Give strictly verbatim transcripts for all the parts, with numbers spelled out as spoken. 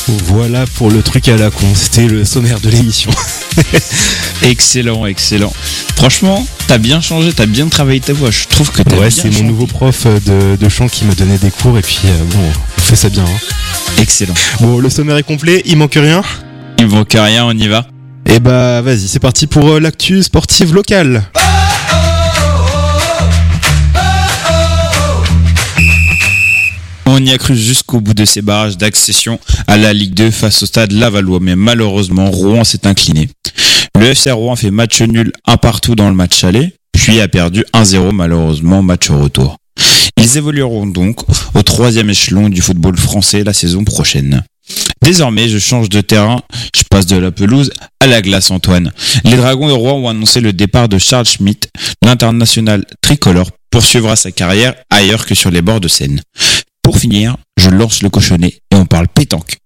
Voilà pour le truc à la con, c'était le sommaire de l'émission. Excellent, excellent. Franchement, t'as bien changé, t'as bien travaillé ta voix. Je trouve que t'as ouais, bien c'est chanté. mon nouveau prof de, de chant qui me donnait des cours et puis euh, bon, on fait ça bien. Hein. Excellent. Bon, le sommaire est complet, il manque rien. Il manque rien, on y va. Et bah vas-y, c'est parti pour euh, l'actu sportive locale. On y a cru jusqu'au bout de ces barrages d'accession à la Ligue deux face au Stade Lavallois, mais malheureusement, Rouen s'est incliné. Le F C Rouen fait match nul un partout dans le match aller, puis a perdu un zéro malheureusement match au retour. Ils évolueront donc au troisième échelon du football français la saison prochaine. Désormais, je change de terrain, je passe de la pelouse à la glace, Antoine. Les Dragons de Rouen ont annoncé le départ de Charles Schmitt, l'international tricolore poursuivra sa carrière ailleurs que sur les bords de Seine. Pour finir, je lance le cochonnet et on parle pétanque.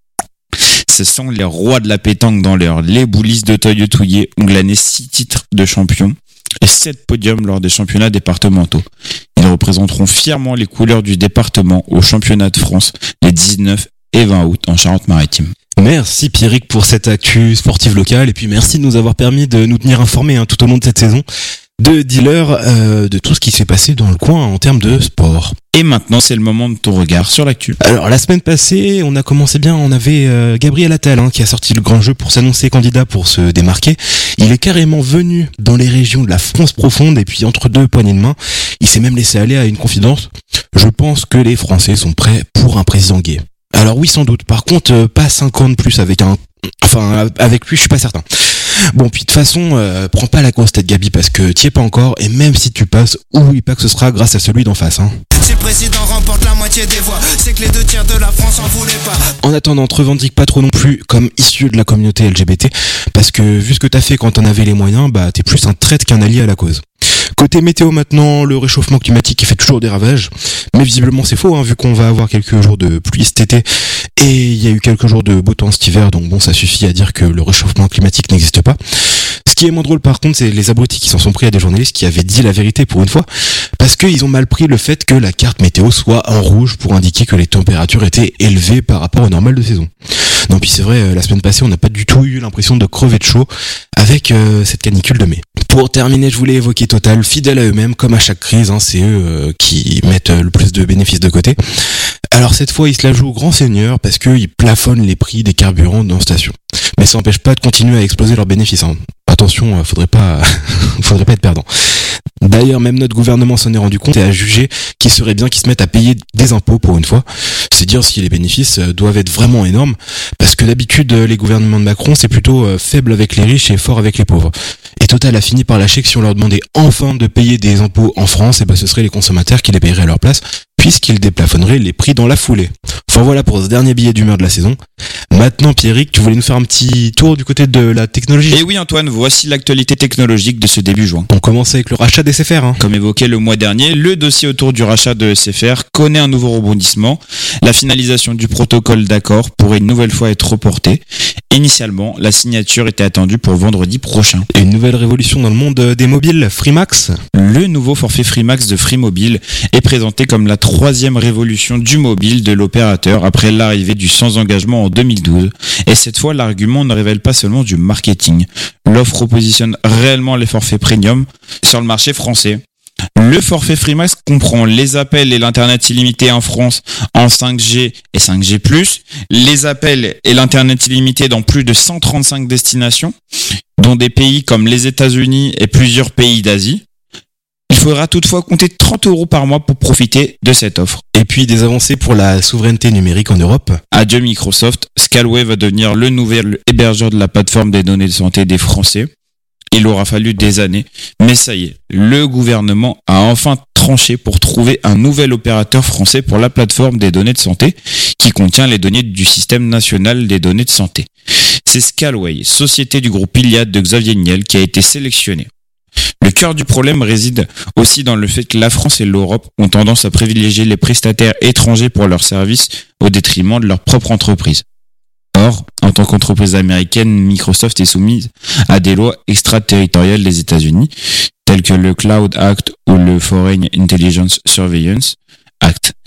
Ce sont les rois de la pétanque dans l'heure. Les Boulisses de Toye-Touillet ont glané six titres de champion et sept podiums lors des championnats départementaux. Ils représenteront fièrement les couleurs du département au championnat de France les dix-neuf et vingt août en Charente-Maritime. Merci Pierrick pour cette actu sportive locale et puis merci de nous avoir permis de nous tenir informés hein, tout au long de cette saison de dealer euh, de tout ce qui s'est passé dans le coin en termes de sport. Et maintenant, c'est le moment de ton regard sur l'actu. Alors, la semaine passée, on a commencé bien, on avait euh, Gabriel Attal hein, qui a sorti le grand jeu pour s'annoncer candidat pour se démarquer. Il est carrément venu dans les régions de la France profonde et puis entre deux poignées de main, il s'est même laissé aller à une confidence. Je pense que les Français sont prêts pour un président gay. Alors oui, sans doute. Par contre, euh, pas cinq ans de plus avec un... Enfin, avec lui, je suis pas certain. Bon, puis de toute façon, euh, prends pas la grosse tête Gabi parce que t'y es pas encore et même si tu passes, oublie pas que ce sera grâce à celui d'en face. Hein. Si le président remporte la moitié des voix, c'est que les deux tiers de la France en voulaient pas. En attendant, te revendique pas trop non plus comme issu de la communauté L G B T parce que vu ce que t'as fait quand t'en avais les moyens, bah t'es plus un traître qu'un allié à la cause. Côté météo maintenant, le réchauffement climatique fait toujours des ravages, mais visiblement c'est faux hein, vu qu'on va avoir quelques jours de pluie cet été et il y a eu quelques jours de beau temps cet hiver, donc bon ça suffit à dire que le réchauffement climatique n'existe pas. Ce qui est moins drôle par contre, c'est les abrutis qui s'en sont pris à des journalistes qui avaient dit la vérité pour une fois, parce qu'ils ont mal pris le fait que la carte météo soit en rouge pour indiquer que les températures étaient élevées par rapport au normal de saison. Non, puis c'est vrai, la semaine passée, on n'a pas du tout eu l'impression de crever de chaud avec euh, cette canicule de mai. Pour terminer, je voulais évoquer Total, fidèles à eux-mêmes, comme à chaque crise, hein, c'est eux euh, qui mettent le plus de bénéfices de côté. Alors cette fois, ils se la jouent au grand seigneur parce qu'ils plafonnent les prix des carburants dans station. Mais ça n'empêche pas de continuer à exploser leurs bénéfices. Hein. Attention, faudrait pas, faudrait pas être perdant. D'ailleurs, même notre gouvernement s'en est rendu compte et a jugé qu'il serait bien qu'ils se mettent à payer des impôts pour une fois. C'est dire si les bénéfices doivent être vraiment énormes, parce que d'habitude, les gouvernements de Macron, c'est plutôt faible avec les riches et fort avec les pauvres. Et Total a fini par lâcher que si on leur demandait enfin de payer des impôts en France, et ben ce seraient les consommateurs qui les paieraient à leur place, puisqu'ils déplafonneraient les prix dans la foulée. Enfin voilà pour ce dernier billet d'humeur de la saison. Maintenant, Pierrick, tu voulais nous faire un petit tour du côté de la technologie. Et oui Antoine, voici l'actualité technologique de ce début juin. On commence avec le rachat d'S F R. Hein. Comme évoqué le mois dernier, le dossier autour du rachat de S F R connaît un nouveau rebondissement. La finalisation du protocole d'accord pourrait une nouvelle fois être reportée. Initialement, la signature était attendue pour vendredi prochain. Et une nouvelle révolution dans le monde des mobiles, Freemax. Le nouveau forfait Freemax de Free Mobile est présenté comme la troisième révolution du mobile de l'opérateur après l'arrivée du sans engagement en deux mille douze. Et cette fois, l'argument ne révèle pas seulement du marketing. L'offre repositionne réellement les forfaits premium sur le marché français. Le forfait Freemax comprend les appels et l'internet illimité en France en cinq G et cinq G plus, les appels et l'internet illimité dans plus de cent trente-cinq destinations, dont des pays comme les États-Unis et plusieurs pays d'Asie. Il faudra toutefois compter trente euros par mois pour profiter de cette offre. Et puis des avancées pour la souveraineté numérique en Europe. Adieu Microsoft, Scalway va devenir le nouvel hébergeur de la plateforme des données de santé des Français. Il aura fallu des années, mais ça y est, le gouvernement a enfin tranché pour trouver un nouvel opérateur français pour la plateforme des données de santé qui contient les données du système national des données de santé. C'est Scalway, société du groupe Iliad de Xavier Niel, qui a été sélectionné. Le cœur du problème réside aussi dans le fait que la France et l'Europe ont tendance à privilégier les prestataires étrangers pour leurs services au détriment de leur propre entreprise. Or, en tant qu'entreprise américaine, Microsoft est soumise à des lois extraterritoriales des États-Unis, telles que le Cloud Act ou le Foreign Intelligence Surveillance Act.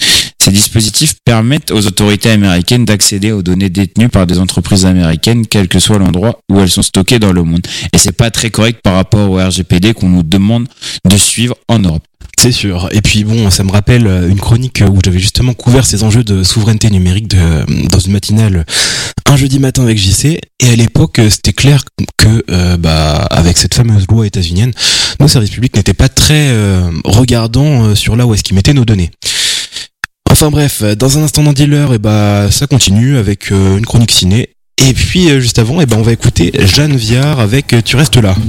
Ces dispositifs permettent aux autorités américaines d'accéder aux données détenues par des entreprises américaines, quel que soit l'endroit où elles sont stockées dans le monde. Et c'est pas très correct par rapport au R G P D qu'on nous demande de suivre en Europe. C'est sûr. Et puis bon, ça me rappelle une chronique où j'avais justement couvert ces enjeux de souveraineté numérique de, dans une matinale un jeudi matin avec J C. Et à l'époque, c'était clair que euh, bah avec cette fameuse loi états-unienne, nos services publics n'étaient pas très euh, regardants euh, sur là où est-ce qu'ils mettaient nos données. Enfin bref, dans un instant dans Dealer, et bah ça continue avec euh, une chronique ciné. Et puis euh, juste avant, et ben on va écouter Jeanne Viard avec Tu restes là.